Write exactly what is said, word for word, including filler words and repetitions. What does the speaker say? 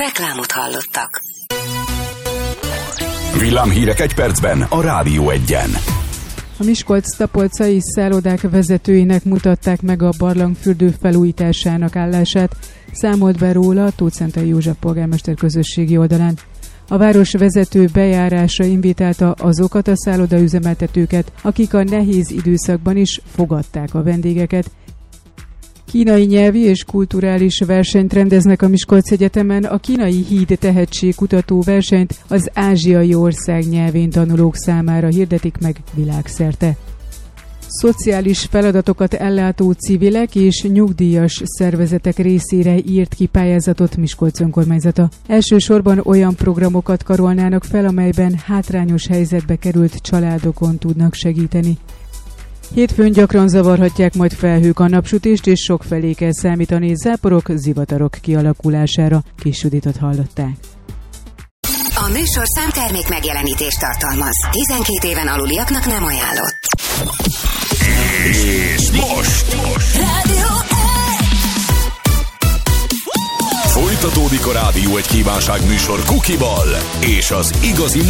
Reklámot hallottak. Villámhírek egy percben a Rádió Egyen. A Miskolc-Tapolcai szállodák vezetőinek mutatták meg a barlangfürdő felújításának állását, számolt be róla Tóth Szentei József polgármester közösségi oldalán. A város vezető bejárásra invitálta azokat a szállodaüzemeltetőket, akik a nehéz időszakban is fogadták a vendégeket. Kínai nyelvi és kulturális versenyt rendeznek a Miskolc Egyetemen, a kínai híd tehetségkutató versenyt az ázsiai ország nyelvén tanulók számára hirdetik meg világszerte. Szociális feladatokat ellátó civilek és nyugdíjas szervezetek részére írt ki pályázatot Miskolc önkormányzata. Elsősorban olyan programokat karolnának fel, amelyben hátrányos helyzetbe került családokon tudnak segíteni. Hétfőn gyakran zavarhatják majd felhők a napsütést, és sokfelé kell számítani záporok, zivatarok kialakulására. Kis Juditot hallották. A műsorszám termék megjelenítést tartalmaz. tizenkét éven aluliaknak nem ajánlott. És most, most. Rádió Folytatódik a Rádió Egy kívánságműsor Kukival és az igazi